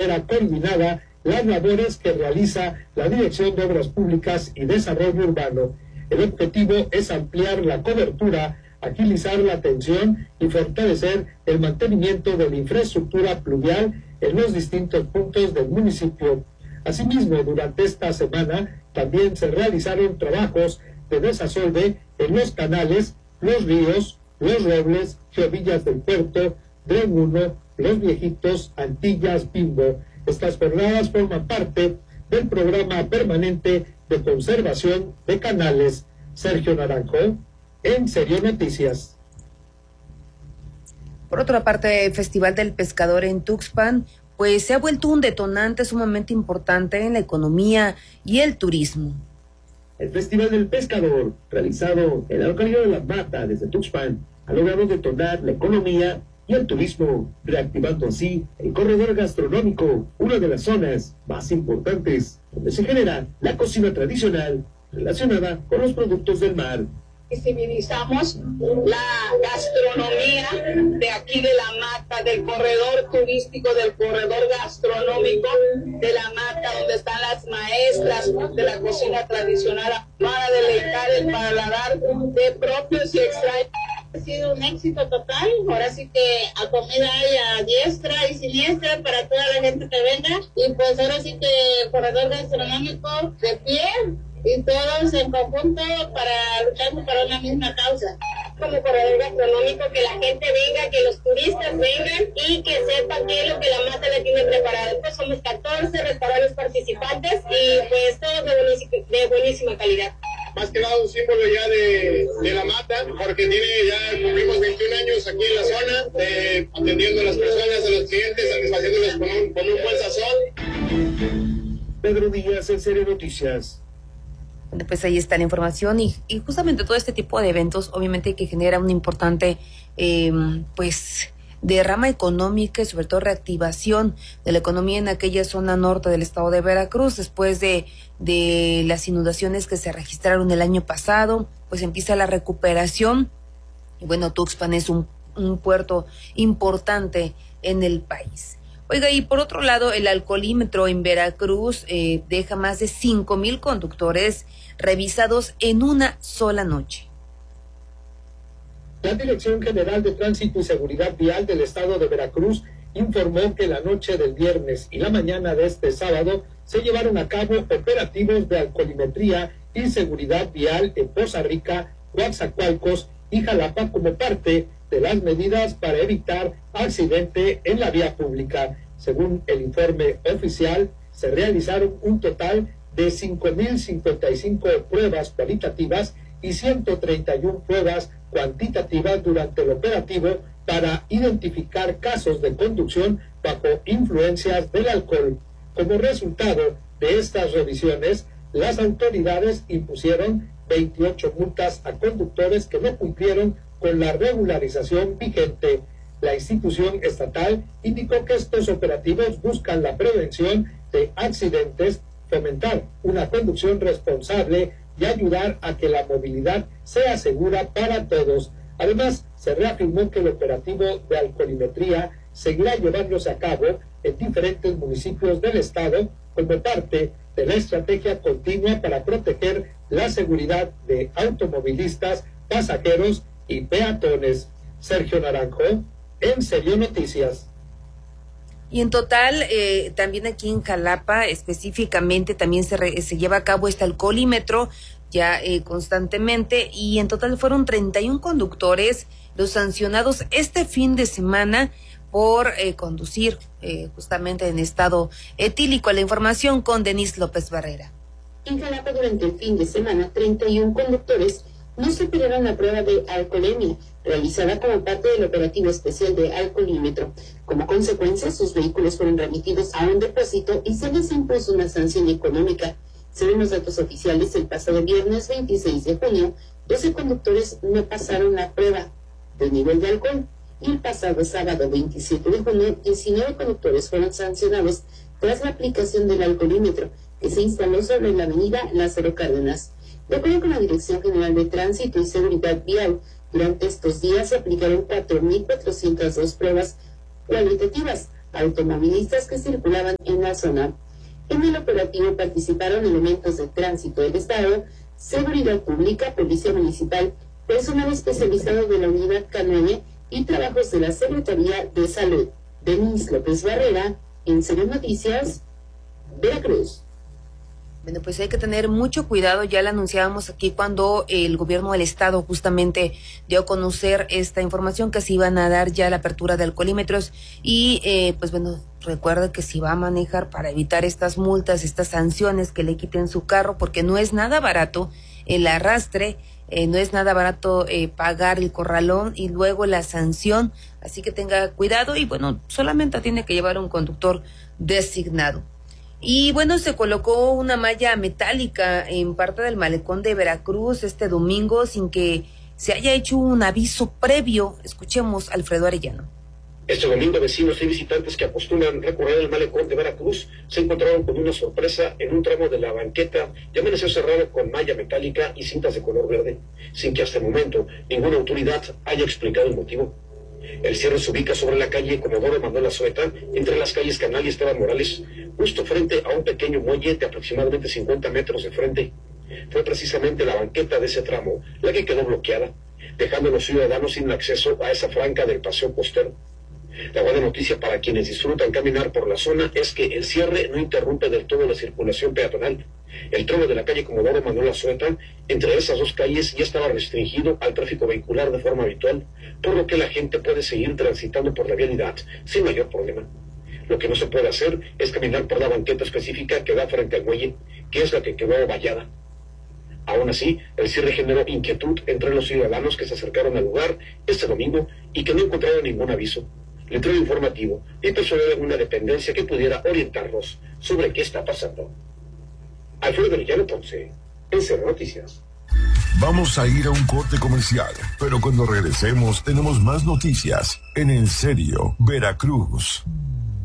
manera coordinada las labores que realiza la Dirección de Obras Públicas y Desarrollo Urbano. El objetivo es ampliar la cobertura, agilizar la atención y fortalecer el mantenimiento de la infraestructura pluvial en los distintos puntos del municipio. Asimismo, durante esta semana también se realizaron trabajos de desasolve en los canales, los ríos, los robles, Geovillas del Puerto, Dren 1, Los Viejitos, Antillas, Bimbo. Estas jornadas forman parte del programa permanente de conservación de canales. Sergio Naranjo, En Serio Noticias. Por otra parte, el Festival del Pescador en Tuxpan, pues se ha vuelto un detonante sumamente importante en la economía y el turismo. El Festival del Pescador, realizado en la localidad de La Mata, desde Tuxpan, ha logrado detonar la economía y el turismo, reactivando así el corredor gastronómico, una de las zonas más importantes donde se genera la cocina tradicional relacionada con los productos del mar. Visibilizamos la gastronomía de aquí de La Mata, del corredor turístico, del corredor gastronómico de La Mata, donde están las maestras de la cocina tradicional para deleitar el paladar de propios y extraños. Ha sido un éxito total, ahora sí que a comida hay a diestra y siniestra para toda la gente que venga, y pues ahora sí que corredor gastronómico de pie, y todos en conjunto para luchar para una misma causa. Como corredor gastronómico, que la gente venga, que los turistas vengan y que sepan qué es lo que La Mata le tiene preparado. Pues somos 14 restaurantes participantes y pues todos de buenísima calidad. Más que nada un símbolo ya de La Mata, porque cumplimos 21 años aquí en la zona, atendiendo a las personas, a los clientes, satisfaciéndolos con un buen sazón. Pedro Díaz, En Serio Noticias. Bueno, pues ahí está la información y justamente todo este tipo de eventos obviamente que genera una importante pues derrama económica y sobre todo reactivación de la economía en aquella zona norte del estado de Veracruz después de las inundaciones que se registraron el año pasado. Pues empieza la recuperación y bueno, Tuxpan es un puerto importante en el país. Oiga, y por otro lado, el alcoholímetro en Veracruz deja más de 5,000 conductores revisados en una sola noche. La Dirección General de Tránsito y Seguridad Vial del Estado de Veracruz informó que la noche del viernes y la mañana de este sábado se llevaron a cabo operativos de alcoholimetría y seguridad vial en Poza Rica, Coatzacoalcos y Jalapa como parte de las medidas para evitar accidente en la vía pública. Según el informe oficial, se realizaron un total de 5,055 pruebas cualitativas y 131 pruebas cuantitativas durante el operativo para identificar casos de conducción bajo influencias del alcohol. Como resultado de estas revisiones, las autoridades impusieron 28 multas a conductores que no cumplieron con la regularización vigente. La institución estatal indicó que estos operativos buscan la prevención de accidentes, fomentar una conducción responsable y ayudar a que la movilidad sea segura para todos. Además, se reafirmó que el operativo de alcoholimetría seguirá llevándose a cabo en diferentes municipios del estado como parte de la estrategia continua para proteger la seguridad de automovilistas, pasajeros y peatones. Sergio Naranjo, En Serio Noticias. Y en total, también aquí en Jalapa, específicamente, también se lleva a cabo este alcoholímetro ya constantemente, y en total fueron 31 conductores los sancionados este fin de semana por conducir justamente en estado etílico. La información con Denise López Barrera. En Jalapa, durante el fin de semana, 31 conductores no superaron la prueba de alcoholemia, realizada como parte del operativo especial de alcoholímetro. Como consecuencia, sus vehículos fueron remitidos a un depósito y se les impuso una sanción económica. Según los datos oficiales, el pasado viernes 26 de junio, 12 conductores no pasaron la prueba de nivel de alcohol. Y el pasado sábado 27 de junio, 19 conductores fueron sancionados tras la aplicación del alcoholímetro, que se instaló sobre la avenida Lázaro Cárdenas. De acuerdo con la Dirección General de Tránsito y Seguridad Vial, durante estos días se aplicaron 4,402 pruebas cualitativas a automovilistas que circulaban la zona. En el operativo participaron elementos de tránsito del Estado, Seguridad Pública, Policía Municipal, personal especializado de la Unidad Canueña y trabajos de la Secretaría de Salud. Denise López Barrera, en Serio Noticias, Veracruz. Bueno, pues hay que tener mucho cuidado, ya lo anunciábamos aquí cuando el gobierno del estado justamente dio a conocer esta información que se iban a dar ya la apertura de alcoholímetros y pues bueno, recuerde que si va a manejar para evitar estas multas, estas sanciones que le quiten su carro, porque no es nada barato el arrastre, no es nada barato pagar el corralón y luego la sanción, así que tenga cuidado y bueno, solamente tiene que llevar un conductor designado. Y bueno, se colocó una malla metálica en parte del malecón de Veracruz este domingo sin que se haya hecho un aviso previo. Escuchemos a Alfredo Arellano. Este domingo, vecinos y visitantes que acostumbran recorrer el malecón de Veracruz se encontraron con una sorpresa en un tramo de la banqueta que amaneció cerrado con malla metálica y cintas de color verde, sin que hasta el momento ninguna autoridad haya explicado el motivo. El cierre se ubica sobre la calle Comodoro Manuel Azueta, entre las calles Canal y Esteban Morales, justo frente a un pequeño muelle de aproximadamente 50 metros de frente. Fue precisamente la banqueta de ese tramo la que quedó bloqueada, dejando a los ciudadanos sin acceso a esa franca del paseo costero. La buena noticia para quienes disfrutan caminar por la zona es que el cierre no interrumpe del todo la circulación peatonal. El tramo de la calle Comodoro Manuel Azueta, entre esas dos calles, ya estaba restringido al tráfico vehicular de forma habitual, por lo que la gente puede seguir transitando por la vialidad sin mayor problema. Lo que no se puede hacer es caminar por la banqueta específica que da frente al muelle, que es la que quedó vallada. Aún así, el cierre generó inquietud entre los ciudadanos que se acercaron al lugar este domingo y que no encontraron ningún aviso, letrero informativo y personal de alguna dependencia que pudiera orientarlos sobre qué está pasando. Alfredo Arellano Ponce, en Serio Noticias. Vamos a ir a un corte comercial, pero cuando regresemos tenemos más noticias en Serio Veracruz.